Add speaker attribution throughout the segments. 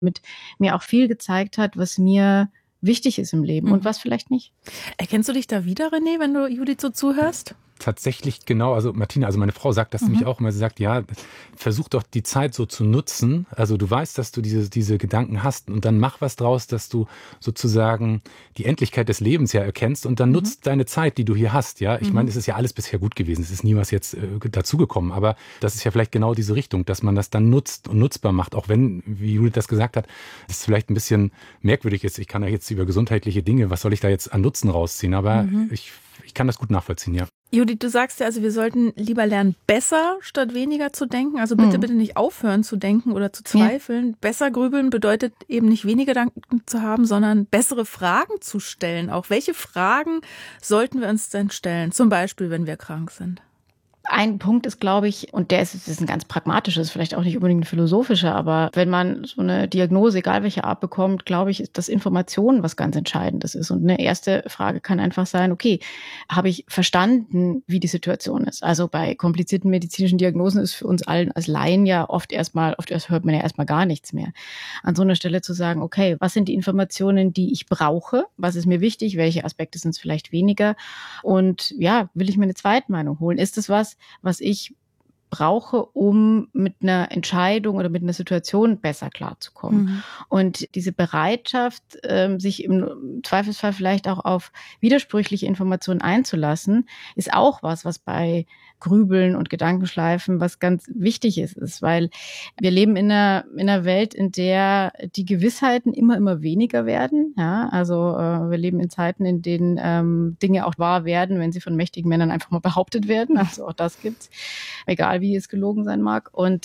Speaker 1: mit mir auch viel gezeigt hat, was mir wichtig ist im Leben und was vielleicht nicht.
Speaker 2: Erkennst du dich da wieder, René, wenn du Judith so zuhörst?
Speaker 3: Tatsächlich genau, also Martina, also meine Frau sagt das nämlich auch immer, sie sagt, ja, versuch doch die Zeit so zu nutzen, also du weißt, dass du diese Gedanken hast und dann mach was draus, dass du sozusagen die Endlichkeit des Lebens ja erkennst und dann nutzt deine Zeit, die du hier hast, ja, ich meine, es ist ja alles bisher gut gewesen, es ist nie was jetzt dazugekommen, aber das ist ja vielleicht genau diese Richtung, dass man das dann nutzt und nutzbar macht, auch wenn, wie Judith das gesagt hat, es vielleicht ein bisschen merkwürdig ist, ich kann ja jetzt über gesundheitliche Dinge, was soll ich da jetzt an Nutzen rausziehen, aber ich kann das gut nachvollziehen, ja.
Speaker 2: Judith, du sagst ja, also wir sollten lieber lernen, besser statt weniger zu denken. Also bitte nicht aufhören zu denken oder zu zweifeln. Ja. Besser grübeln bedeutet eben nicht weniger Gedanken zu haben, sondern bessere Fragen zu stellen. Auch welche Fragen sollten wir uns denn stellen? Zum Beispiel, wenn wir krank sind.
Speaker 1: Ein Punkt ist, glaube ich, und das ist ein ganz pragmatisches, vielleicht auch nicht unbedingt ein philosophischer, aber wenn man so eine Diagnose, egal welche Art, bekommt, glaube ich, ist das Information was ganz Entscheidendes ist. Und eine erste Frage kann einfach sein, okay, habe ich verstanden, wie die Situation ist? Also bei komplizierten medizinischen Diagnosen ist für uns allen als Laien ja oft erst hört man ja erstmal gar nichts mehr. An so einer Stelle zu sagen, okay, was sind die Informationen, die ich brauche? Was ist mir wichtig? Welche Aspekte sind es vielleicht weniger? Und ja, will ich mir eine Zweitmeinung holen? Ist es was ich brauche, um mit einer Entscheidung oder mit einer Situation besser klarzukommen. Und diese Bereitschaft, sich im Zweifelsfall vielleicht auch auf widersprüchliche Informationen einzulassen, ist auch was bei Grübeln und Gedankenschleifen was ganz wichtig ist, weil wir leben in einer Welt, in der die Gewissheiten immer weniger werden. Ja, also wir leben in Zeiten, in denen Dinge auch wahr werden, wenn sie von mächtigen Männern einfach mal behauptet werden. Also auch das gibt's, egal wie es gelogen sein mag. Und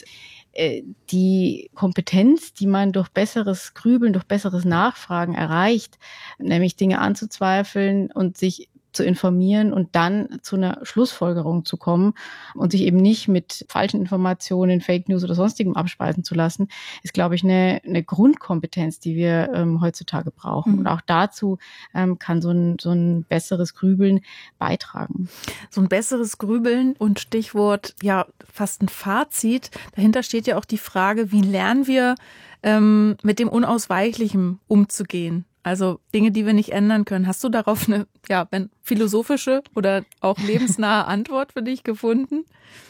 Speaker 1: die Kompetenz, die man durch besseres Grübeln, durch besseres Nachfragen erreicht, nämlich Dinge anzuzweifeln und sich zu informieren und dann zu einer Schlussfolgerung zu kommen und sich eben nicht mit falschen Informationen, Fake News oder sonstigem abspeisen zu lassen, ist, glaube ich, eine Grundkompetenz, die wir heutzutage brauchen. Und auch dazu kann so ein besseres Grübeln beitragen.
Speaker 2: So ein besseres Grübeln und Stichwort, ja, fast ein Fazit. Dahinter steht ja auch die Frage, wie lernen wir mit dem Unausweichlichen umzugehen? Also Dinge, die wir nicht ändern können. Hast du darauf eine philosophische oder auch lebensnahe Antwort für dich gefunden?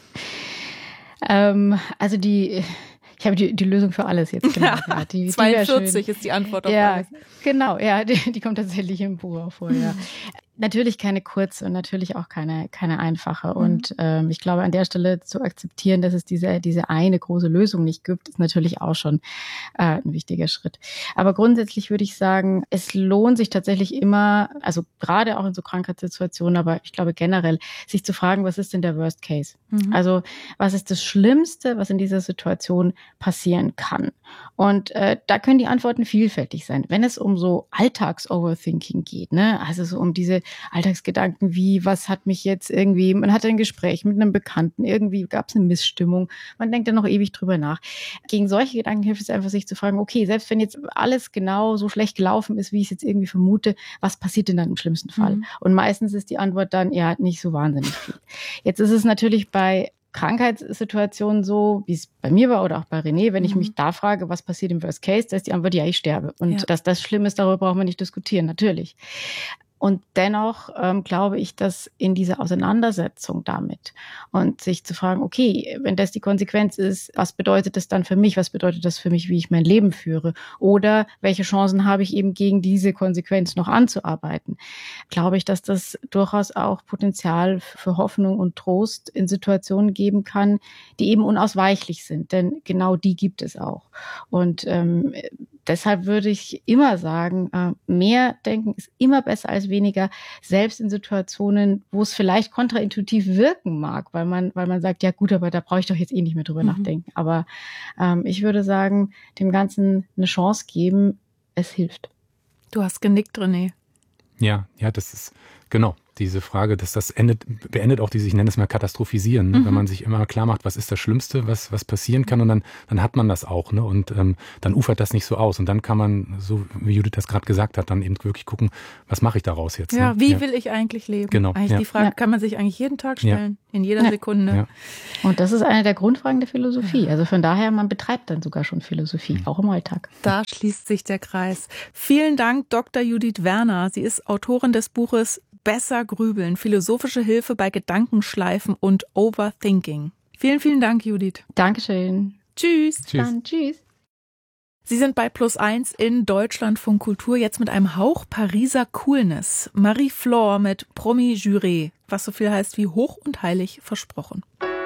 Speaker 1: Also ich habe die Lösung für alles jetzt genannt. Ja, die
Speaker 2: 42 ist die Antwort auf alles.
Speaker 1: Genau, ja, die kommt tatsächlich im Buch auch vor, ja. Natürlich keine kurze und natürlich auch keine einfache. Und ich glaube, an der Stelle zu akzeptieren, dass es diese eine große Lösung nicht gibt, ist natürlich auch schon ein wichtiger Schritt. Aber grundsätzlich würde ich sagen, es lohnt sich tatsächlich immer, also gerade auch in so Krankheitssituationen, aber ich glaube generell, sich zu fragen, was ist denn der Worst Case? Also was ist das Schlimmste, was in dieser Situation passieren kann? Und da können die Antworten vielfältig sein. Wenn es um so Alltags-Overthinking geht, ne, also so um diese Alltagsgedanken wie, was hat mich jetzt irgendwie, man hatte ein Gespräch mit einem Bekannten, irgendwie gab es eine Missstimmung, man denkt dann noch ewig drüber nach. Gegen solche Gedanken hilft es einfach, sich zu fragen, okay, selbst wenn jetzt alles genau so schlecht gelaufen ist, wie ich es jetzt irgendwie vermute, was passiert denn dann im schlimmsten Fall? Und meistens ist die Antwort dann, ja, nicht so wahnsinnig viel. Jetzt ist es natürlich bei Krankheitssituationen so, wie es bei mir war oder auch bei René, wenn ich mich da frage, was passiert im Worst Case, da ist die Antwort, ja, ich sterbe. Und dass das schlimm ist, darüber brauchen wir nicht diskutieren, natürlich. Und dennoch glaube ich, dass in dieser Auseinandersetzung damit und sich zu fragen, okay, wenn das die Konsequenz ist, was bedeutet das dann für mich? Was bedeutet das für mich, wie ich mein Leben führe? Oder welche Chancen habe ich eben gegen diese Konsequenz noch anzuarbeiten? Glaube ich, dass das durchaus auch Potenzial für Hoffnung und Trost in Situationen geben kann, die eben unausweichlich sind. Denn genau die gibt es auch. Und deshalb würde ich immer sagen, mehr denken ist immer besser als weniger, selbst in Situationen, wo es vielleicht kontraintuitiv wirken mag, weil man sagt, ja gut, aber da brauche ich doch jetzt eh nicht mehr drüber nachdenken. Aber ich würde sagen, dem Ganzen eine Chance geben, es hilft.
Speaker 2: Du hast genickt, René.
Speaker 3: Ja, das ist, genau. diese Frage, dass das beendet auch ich nenne es mal Katastrophisieren, ne? Wenn man sich immer klar macht, was ist das Schlimmste, was passieren kann, und dann hat man das auch, ne? Und dann ufert das nicht so aus. Und dann kann man, so wie Judith das gerade gesagt hat, dann eben wirklich gucken, was mache ich daraus jetzt?
Speaker 2: Ja,
Speaker 3: ne?
Speaker 2: wie will ich eigentlich leben?
Speaker 3: Genau.
Speaker 2: Die Frage kann man sich eigentlich jeden Tag stellen, in jeder Sekunde.
Speaker 3: Ja.
Speaker 1: Und das ist eine der Grundfragen der Philosophie. Also von daher, man betreibt dann sogar schon Philosophie, auch im Alltag.
Speaker 2: Da schließt sich der Kreis. Vielen Dank, Dr. Judith Werner. Sie ist Autorin des Buches Besser grübeln, philosophische Hilfe bei Gedankenschleifen und Overthinking. Vielen, vielen Dank, Judith.
Speaker 1: Dankeschön.
Speaker 2: Tschüss.
Speaker 1: Dann tschüss.
Speaker 2: Sie sind bei +1 in Deutschlandfunk Kultur, jetzt mit einem Hauch Pariser Coolness. Marie Flore mit Promis Juré, was so viel heißt wie hoch und heilig versprochen.